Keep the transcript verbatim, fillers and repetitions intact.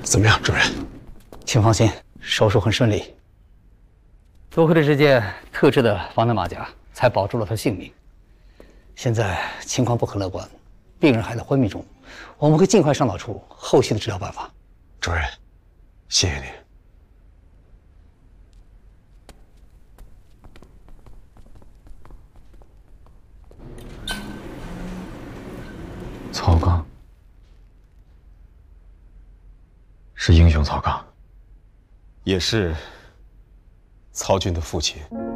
怎么样，主任？ 请放心，手术很顺利。多亏了这件特制的防弹马甲，才保住了他性命。现在情况不可乐观，病人还在昏迷中，我们会尽快商讨出后续的治疗办法。 主任，谢谢您。 曹刚，是英雄曹刚， 也是曹军的父亲。